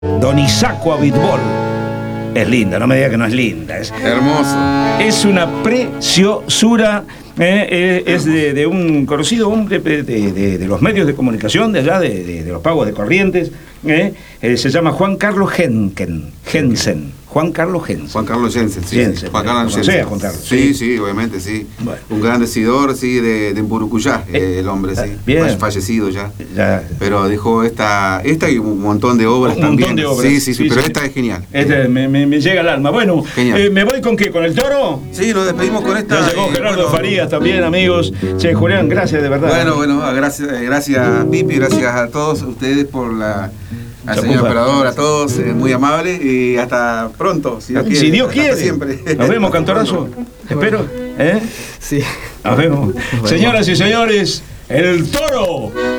Don Isaco Abitbol. Es linda, no me diga que no es linda. Es hermoso. Es una preciosura. Es de un conocido hombre de los medios de comunicación de allá, de los pagos de corrientes. Se llama Juan Carlos Jensen. Juan Carlos Jensen. Juan Carlos Jensen, sí. Juan Carlos Jensen. Juan Carlos. Sí, sí, obviamente, sí. Bueno. Un gran decidor, sí, de Mburucuyá, el hombre, sí. Bien. Fallecido ya. Pero dejó esta y un montón de obras también. Un montón de obras. Sí, pero esta es genial. Esta me llega al alma. Bueno, ¿me voy con qué? ¿Con el toro? Sí, nos despedimos con esta. Ya llegó Gerardo Farías también, amigos. Che, Julián, gracias de verdad. Bueno, gracias Pipi, gracias a todos ustedes por al señor operador, a todos, muy amable y hasta pronto, si Dios quiere. Si Dios quiere. Siempre. Nos vemos, Cantorazo. Espero. Sí. Nos vemos. Señoras y señores, el toro.